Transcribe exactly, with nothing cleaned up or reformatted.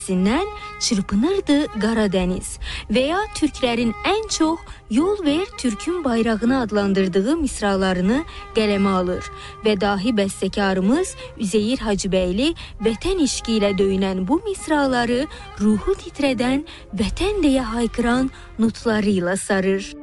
Sindən çırpınırdı Qaradəniz veya Türklərin ən çox Yol Ver Türk'ün bayrağını adlandırdığı misralarını qələmə alır və dahi bəstəkarımız Üzeyir Hacıbəyli vətən işqi ilə döyünən bu misraları ruhu titrədən, vətən deyə haykıran notlarıyla sarır.